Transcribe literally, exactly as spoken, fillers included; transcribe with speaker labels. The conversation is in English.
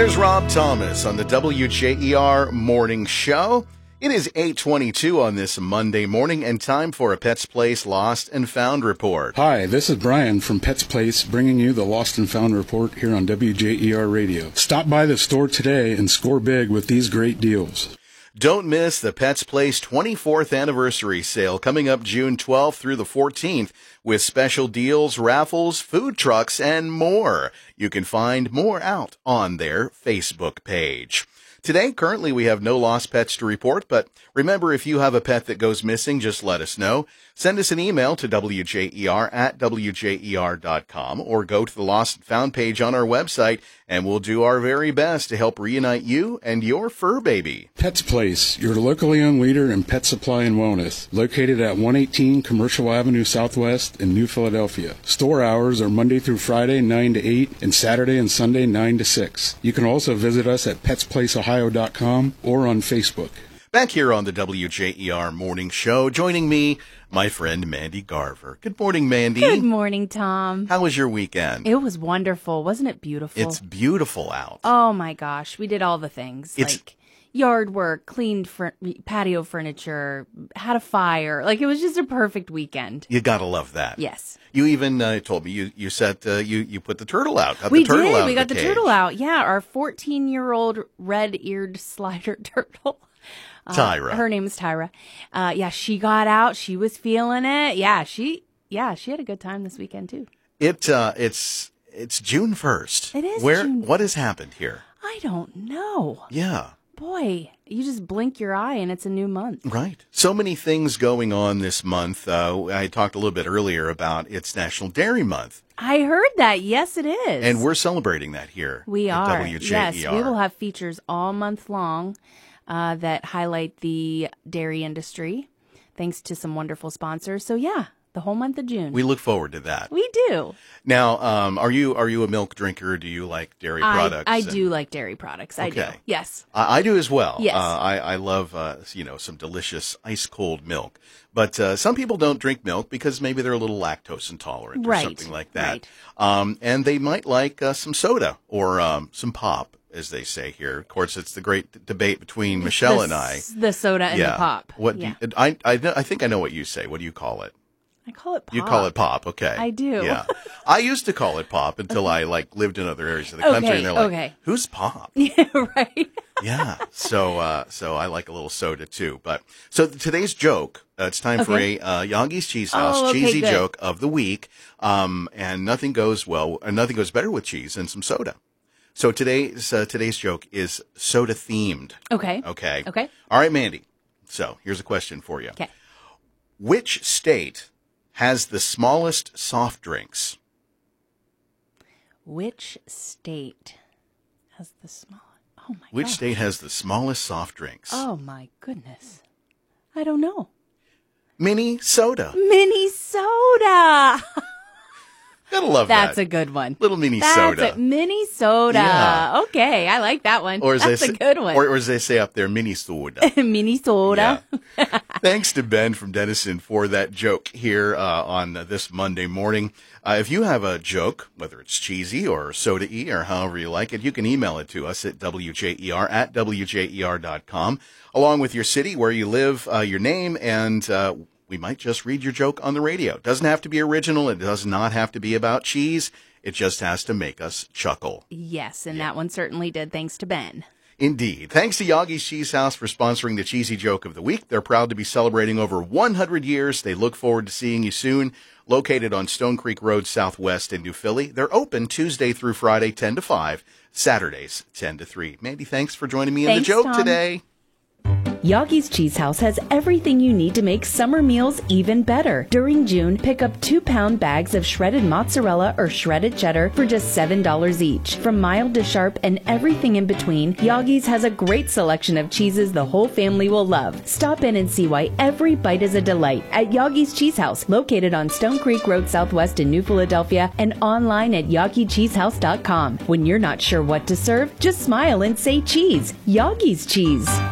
Speaker 1: There's Rob Thomas on the W J E R Morning Show. It is eight twenty-two on this Monday morning and time for a Pets Place Lost and Found report.
Speaker 2: Hi, this is Brian from Pets Place bringing you the Lost and Found report here on W J E R Radio. Stop by the store today and score big with these great deals.
Speaker 1: Don't miss the Pets Place twenty-fourth anniversary sale coming up June twelfth through the fourteenth with special deals, raffles, food trucks, and more. You can find more out on their Facebook page. Today, currently, we have no lost pets to report, but remember, if you have a pet that goes missing, just let us know. Send us an email to W J E R at W J E R dot com or go to the Lost and Found page on our website, and we'll do our very best to help reunite you and your fur baby.
Speaker 2: Pets Place, your locally owned leader in pet supply and wellness, located at one eighteen Commercial Avenue Southwest in New Philadelphia. Store hours are Monday through Friday, nine to eight, and Saturday and Sunday, nine to six. You can also visit us at pets place ohio dot com or on Facebook.
Speaker 1: Back here on the W J E R Morning Show, joining me, my friend Mandy Garver. Good morning, Mandy.
Speaker 3: Good morning, Tom.
Speaker 1: How was your weekend?
Speaker 3: It was wonderful. Wasn't it beautiful?
Speaker 1: It's beautiful out.
Speaker 3: Oh, my gosh. We did all the things.
Speaker 1: It's,
Speaker 3: like yard work, cleaned fur- patio furniture, had a fire. Like, it was just a perfect weekend.
Speaker 1: You gotta love that.
Speaker 3: Yes.
Speaker 1: You even uh, told me you you set uh, you you put the turtle out. Got
Speaker 3: we
Speaker 1: the turtle
Speaker 3: did.
Speaker 1: Out
Speaker 3: we
Speaker 1: of
Speaker 3: got
Speaker 1: the,
Speaker 3: the
Speaker 1: cage.
Speaker 3: turtle out. Yeah, our fourteen-year-old red-eared slider turtle. Uh,
Speaker 1: Tyra.
Speaker 3: Her name is Tyra. Uh, yeah, she got out. She was feeling it. Yeah, she yeah she had a good time this weekend too.
Speaker 1: It uh, it's it's June first.
Speaker 3: It is.
Speaker 1: Where
Speaker 3: June.
Speaker 1: What has happened here?
Speaker 3: I don't know.
Speaker 1: Yeah.
Speaker 3: Boy, you just blink your eye and it's a new month.
Speaker 1: Right. So many things going on this month. Uh, I talked a little bit earlier about it's National Dairy Month.
Speaker 3: I heard that. Yes, it is.
Speaker 1: And we're celebrating that here.
Speaker 3: We
Speaker 1: at
Speaker 3: are.
Speaker 1: W J E R.
Speaker 3: Yes, we will have features all month long uh, that highlight the dairy industry, thanks to some wonderful sponsors. So, yeah, the whole month of June.
Speaker 1: We look forward to that.
Speaker 3: We do.
Speaker 1: Now, um, are you are you a milk drinker? Or do you like dairy
Speaker 3: I,
Speaker 1: products?
Speaker 3: I
Speaker 1: And-
Speaker 3: do like dairy products. I do.
Speaker 1: Okay.
Speaker 3: Yes.
Speaker 1: I, I do as well.
Speaker 3: Yes.
Speaker 1: Uh, I, I love, uh, you know, some delicious ice cold milk. But uh, some people don't drink milk because maybe they're a little lactose intolerant
Speaker 3: Right.
Speaker 1: or something like that.
Speaker 3: Right.
Speaker 1: Um, and they might like uh, some soda or um, some pop, as they say here. Of course, it's the great d- debate between Michelle
Speaker 3: the,
Speaker 1: and I.
Speaker 3: s- The soda and
Speaker 1: yeah.
Speaker 3: the pop.
Speaker 1: What
Speaker 3: yeah.
Speaker 1: do you, I, I, know- I think I know what you say. What do you call it?
Speaker 3: I call it pop.
Speaker 1: You call it pop, okay.
Speaker 3: I do.
Speaker 1: Yeah. I used to call it pop until I like lived in other areas of the country
Speaker 3: Okay,
Speaker 1: and they're like,
Speaker 3: okay.
Speaker 1: who's pop?
Speaker 3: Yeah, right.
Speaker 1: Yeah. So, uh, so I like a little soda too. But so today's joke, uh, it's time for a
Speaker 3: Okay.
Speaker 1: uh, Yogi's Cheese House
Speaker 3: Oh, okay,
Speaker 1: cheesy
Speaker 3: good.
Speaker 1: joke of the week. Um, and nothing goes well, and nothing goes better with cheese than some soda. So today's uh, today's joke is soda themed.
Speaker 3: Okay.
Speaker 1: Okay.
Speaker 3: Okay.
Speaker 1: All right, Mandy. So here's a question for you.
Speaker 3: Okay.
Speaker 1: Which state has the smallest soft drinks?
Speaker 3: Which state has the small? Oh my.
Speaker 1: Which
Speaker 3: gosh.
Speaker 1: state has the smallest soft drinks?
Speaker 3: Oh my goodness. I don't know.
Speaker 1: Minnesota.
Speaker 3: Minnesota.
Speaker 1: Gotta love
Speaker 3: That's
Speaker 1: that.
Speaker 3: a good one.
Speaker 1: Little
Speaker 3: That's
Speaker 1: Minnesota.
Speaker 3: a Minnesota.
Speaker 1: Yeah.
Speaker 3: Okay, I like that one.
Speaker 1: Or as
Speaker 3: That's
Speaker 1: they
Speaker 3: a
Speaker 1: say,
Speaker 3: good one.
Speaker 1: Or, or as they say up there, Minnesota.
Speaker 3: Minnesota.
Speaker 1: Yeah. Thanks to Ben from Denison for that joke here uh, on uh, this Monday morning. Uh, if you have a joke, whether it's cheesy or soda-y or however you like it, you can email it to us at W J E R at W J E R dot com, along with your city, where you live, uh, your name, and uh, we might just read your joke on the radio. It doesn't have to be original. It does not have to be about cheese. It just has to make us chuckle.
Speaker 3: Yes, and that one certainly did, thanks to Ben.
Speaker 1: Indeed. Thanks to Yogi's Cheese House for sponsoring the Cheesy Joke of the Week. They're proud to be celebrating over one hundred years. They look forward to seeing you soon. Located on Stone Creek Road Southwest in New Philly. They're open Tuesday through Friday, ten to five, Saturdays, ten to three. Mandy, thanks for joining me in
Speaker 3: Thanks,
Speaker 1: the joke
Speaker 3: Tom.
Speaker 1: today.
Speaker 4: Yogi's Cheese House has everything you need to make summer meals even better. During June, pick up two pound bags of shredded mozzarella or shredded cheddar for just seven dollars each. From mild to sharp and everything in between, Yogi's has a great selection of cheeses the whole family will love. Stop in and see why every bite is a delight at Yogi's Cheese House, located on Stone Creek Road Southwest in New Philadelphia and online at yogi cheese house dot com. When you're not sure what to serve, just smile and say cheese. Yogi's Cheese.